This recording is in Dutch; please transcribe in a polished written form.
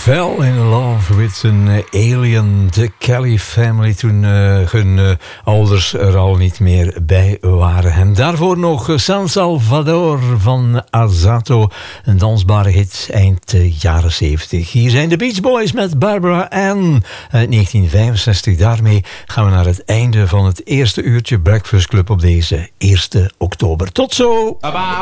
Fell in love with an alien, de Kelly family, toen hun ouders er al niet meer bij waren. En daarvoor nog San Salvador van Azato, een dansbare hit eind jaren 70. Hier zijn de Beach Boys met Barbara Ann uit 1965. Daarmee gaan we naar het einde van het eerste uurtje Breakfast Club op deze 1 oktober. Tot zo!